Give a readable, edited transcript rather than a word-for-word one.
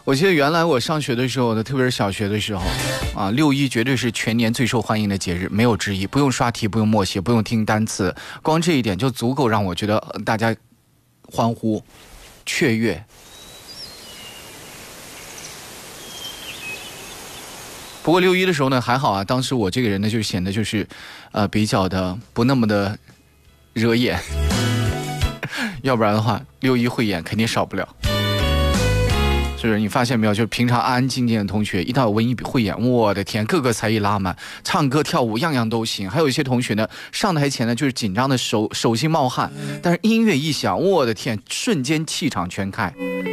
我记得原来我上学的时候呢，特别是小学的时候啊，6·1绝对是全年最受欢迎的节日，没有之一。不用刷题，不用默写，不用听单词，光这一点就足够让我觉得大家欢呼雀跃。不过6·1的时候呢，还好啊，当时我这个人呢就显得就是比较的不那么的惹眼，要不然的话6·1汇演肯定少不了。就是你发现没有，就是平常安安静静的同学，一到文艺汇演，我的天，各个才艺拉满，唱歌跳舞样样都行。还有一些同学呢，上台前呢就是紧张的手心冒汗，但是音乐一响，我的天，瞬间气场全开。